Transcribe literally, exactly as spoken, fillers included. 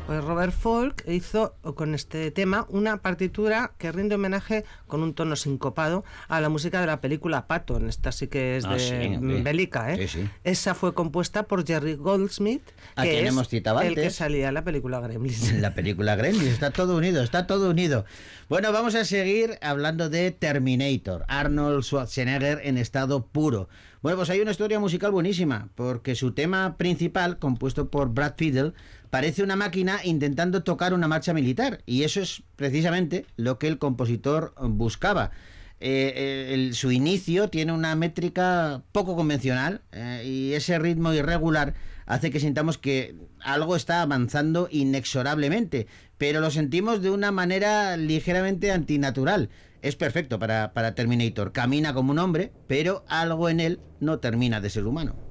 Pues Robert Folk hizo con este tema una partitura que rinde homenaje con un tono sincopado a la música de la película Patton. Esta sí que es ah, de sí, bélica, ¿eh? Sí, sí. Esa fue compuesta por Jerry Goldsmith, a que quien es hemos citado el antes. que salía en la película Gremlins. La película Gremlins, está todo unido, está todo unido. Bueno, vamos a seguir hablando de Terminator, Arnold Schwarzenegger en estado puro. Bueno, pues hay una historia musical buenísima, porque su tema principal, compuesto por Brad Fiedel, parece una máquina intentando tocar una marcha militar, y eso es precisamente lo que el compositor buscaba. Eh, el, su inicio tiene una métrica poco convencional, eh, y ese ritmo irregular hace que sintamos que algo está avanzando inexorablemente, pero lo sentimos de una manera ligeramente antinatural. Es perfecto para, para Terminator. Camina como un hombre, pero algo en él no termina de ser humano.